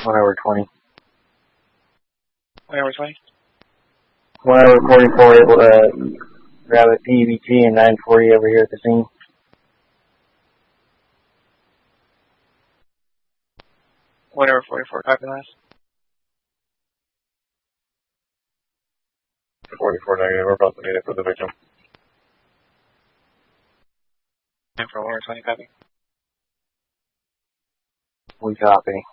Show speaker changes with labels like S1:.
S1: 1 hour 20.
S2: 1 hour 20?
S1: 1 hour 44, able to grab a PVT and 940 over here at the scene.
S2: One hour 44, copy last.
S3: 44 negative, we're about to meet it for the victim.
S2: And for 1 hour 20, copy.
S1: We copy.